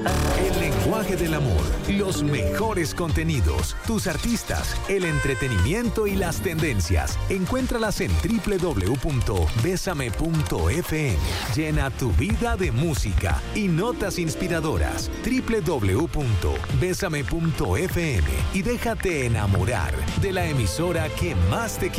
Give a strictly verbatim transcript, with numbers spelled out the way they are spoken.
El lenguaje del amor, los mejores contenidos, tus artistas, el entretenimiento y las tendencias. Encuéntralas en doble u doble u doble u punto besame punto efe eme. Llena tu vida de música y notas inspiradoras. doble u doble u doble u punto besame punto efe eme y déjate enamorar de la emisora que más te quiere.